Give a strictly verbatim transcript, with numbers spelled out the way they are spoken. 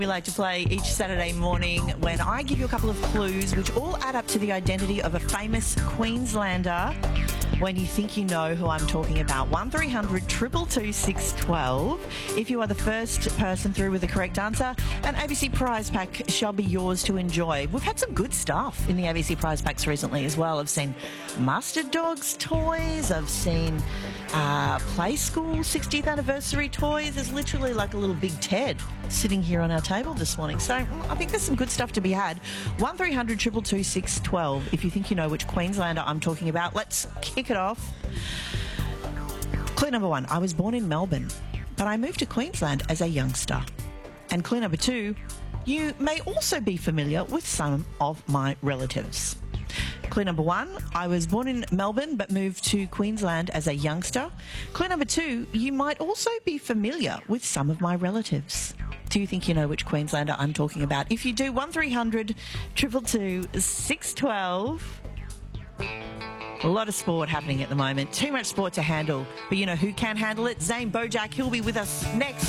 We like to play each Saturday morning when I give you a couple of clues which all add up to the identity of a famous Queenslander. When you think you know who I'm talking about, one three hundred two two two six one two. If you are the first person through with the correct answer, an A B C prize pack shall be yours to enjoy. We've had some good stuff in the A B C prize packs recently as well. I've seen Mustard Dogs toys. I've seen uh, Play School sixtieth anniversary toys. There's literally like a little Big Ted sitting here on our table this morning. So I think there's some good stuff to be had. one three hundred two two two six one two. If you think you know which Queenslander I'm talking about, let's kick it off. Clue number one, I was born in Melbourne, but I moved to Queensland as a youngster. And clue number two, you may also be familiar with some of my relatives. Clue number one, I was born in Melbourne but moved to Queensland as a youngster. Clue number two, you might also be familiar with some of my relatives. Do you think you know which Queenslander I'm talking about? If you do, one three hundred two two two six one two. A lot of sport happening at the moment. Too much sport to handle. But you know who can handle it? Zane Bojack. He'll be with us next.